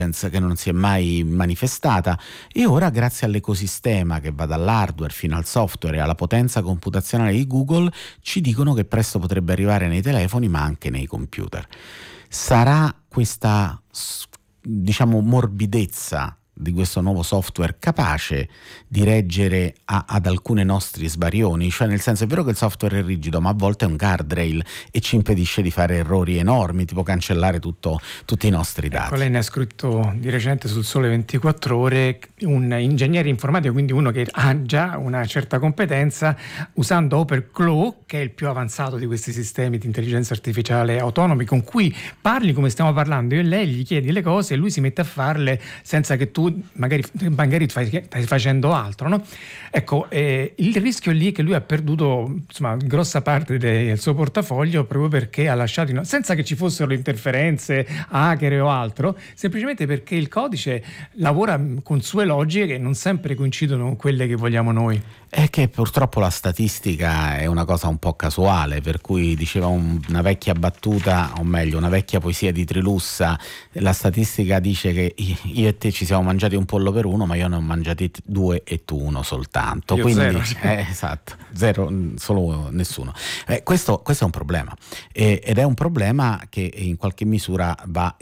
che non si è mai manifestata, e ora grazie all'ecosistema che va dall'hardware fino al software e alla potenza computazionale di Google ci dicono che presto potrebbe arrivare nei telefoni ma anche nei computer. Sarà questa, diciamo, morbidezza di questo nuovo software capace di reggere ad alcune nostri sbarioni? Cioè, nel senso, è vero che il software è rigido, ma a volte è un guardrail e ci impedisce di fare errori enormi, tipo cancellare tutti i nostri dati. Ecco, lei ne ha scritto di recente sul Sole 24 Ore, un ingegnere informatico, quindi uno che ha già una certa competenza, usando OpenClaw, che è il più avanzato di questi sistemi di intelligenza artificiale autonomi, con cui parli come stiamo parlando, io e lei gli chiedi le cose e lui si mette a farle senza che tu magari stai facendo altro, no? Ecco, il rischio lì è che lui ha perduto, insomma, grossa parte del suo portafoglio proprio perché ha lasciato, senza che ci fossero interferenze, hacker o altro, semplicemente perché il codice lavora con sue logiche che non sempre coincidono con quelle che vogliamo noi. È che purtroppo la statistica è una cosa un po' casuale, per cui diceva una vecchia battuta, o meglio una vecchia poesia di Trilussa, la statistica dice che io e te ci siamo mangiati un pollo per uno, ma io ne ho mangiati 2 e tu uno soltanto. Io quindi zero. Esatto, zero, solo nessuno. Questo è un problema, ed è un problema che in qualche misura va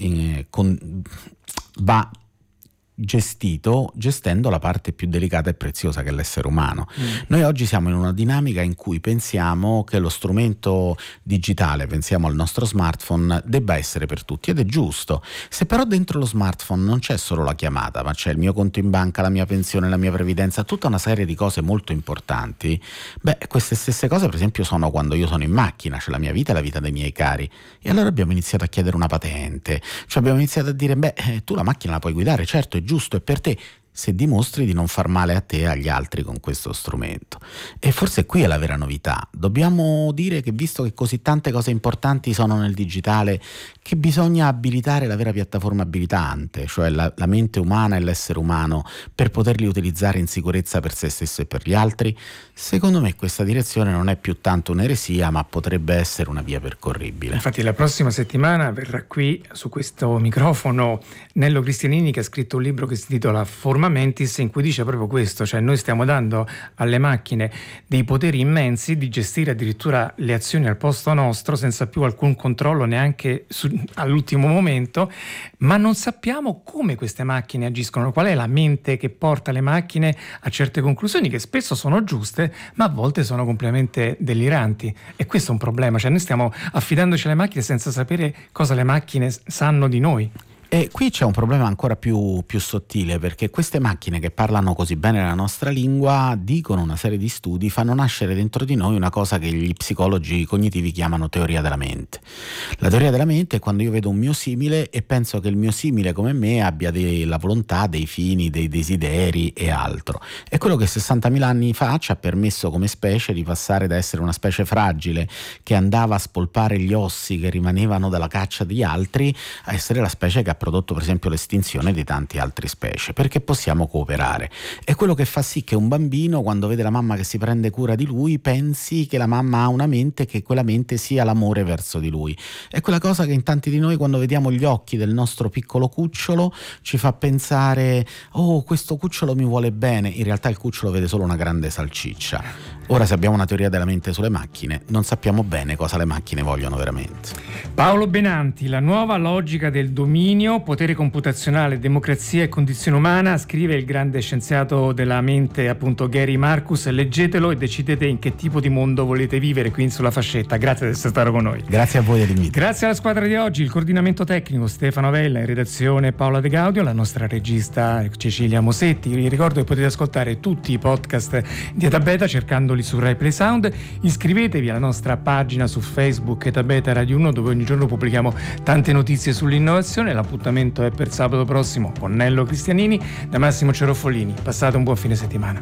gestendo la parte più delicata e preziosa che è l'essere umano. Noi oggi siamo in una dinamica in cui pensiamo che lo strumento digitale, pensiamo al nostro smartphone, debba essere per tutti, ed è giusto. Se però dentro lo smartphone non c'è solo la chiamata, ma c'è il mio conto in banca, la mia pensione, la mia previdenza, tutta una serie di cose molto importanti, queste stesse cose per esempio sono quando io sono in macchina, c'è la mia vita e la vita dei miei cari, e allora abbiamo iniziato a chiedere una patente, cioè abbiamo iniziato a dire tu la macchina la puoi guidare, certo, è giusto, è per te, se dimostri di non far male a te e agli altri con questo strumento. E forse qui è la vera novità. Dobbiamo dire che, visto che così tante cose importanti sono nel digitale, che bisogna abilitare la vera piattaforma abilitante, cioè la mente umana e l'essere umano, per poterli utilizzare in sicurezza per se stesso e per gli altri. Secondo me questa direzione non è più tanto un'eresia, ma potrebbe essere una via percorribile. Infatti la prossima settimana verrà qui su questo microfono Nello Cristianini, che ha scritto un libro che si intitola Forma Mentis, in cui dice proprio questo, cioè noi stiamo dando alle macchine dei poteri immensi di gestire addirittura le azioni al posto nostro senza più alcun controllo neanche all'ultimo momento, ma non sappiamo come queste macchine agiscono, qual è la mente che porta le macchine a certe conclusioni che spesso sono giuste ma a volte sono completamente deliranti, e questo è un problema, cioè noi stiamo affidandoci alle macchine senza sapere cosa le macchine sanno di noi. E qui c'è un problema ancora più sottile, perché queste macchine che parlano così bene la nostra lingua, dicono una serie di studi, fanno nascere dentro di noi una cosa che gli psicologi cognitivi chiamano teoria della mente. La teoria della mente è quando io vedo un mio simile e penso che il mio simile come me abbia la volontà, dei fini, dei desideri e altro. È quello che 60.000 anni fa ci ha permesso come specie di passare da essere una specie fragile che andava a spolpare gli ossi che rimanevano dalla caccia di altri a essere la specie che ha prodotto per esempio l'estinzione di tante altre specie, perché possiamo cooperare. È quello che fa sì che un bambino, quando vede la mamma che si prende cura di lui, pensi che la mamma ha una mente, che quella mente sia l'amore verso di lui. È quella cosa che in tanti di noi, quando vediamo gli occhi del nostro piccolo cucciolo, ci fa pensare: oh, questo cucciolo mi vuole bene. In realtà il cucciolo vede solo una grande salciccia. Ora, se abbiamo una teoria della mente sulle macchine, non sappiamo bene cosa le macchine vogliono veramente. Paolo Benanti, La nuova logica del dominio, potere computazionale, democrazia e condizione umana, scrive il grande scienziato della mente, appunto, Gary Marcus. Leggetelo e decidete in che tipo di mondo volete vivere qui sulla fascetta. Grazie di essere stato con noi. Grazie a voi dell'invito. Grazie alla squadra di oggi, il coordinamento tecnico Stefano Vella, in redazione Paola De Gaudio, la nostra regista Cecilia Mosetti. Vi ricordo che potete ascoltare tutti i podcast di Eta Beta cercandoli su Rai Play Sound. Iscrivetevi alla nostra pagina su Facebook Eta Beta Radio 1, dove ogni giorno pubblichiamo tante notizie sull'innovazione. L'appuntamento è per sabato prossimo con Nello Cristianini. Da Massimo Ceroffolini, passate un buon fine settimana.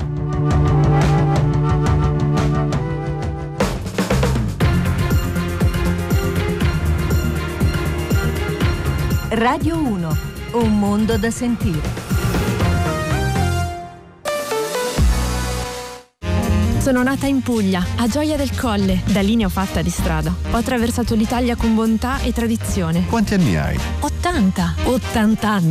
Radio 1, un mondo da sentire. Sono nata in Puglia, a Gioia del Colle. Da lì ne ho fatta di strada. Ho attraversato l'Italia con bontà e tradizione. Quanti anni hai? 80 anni.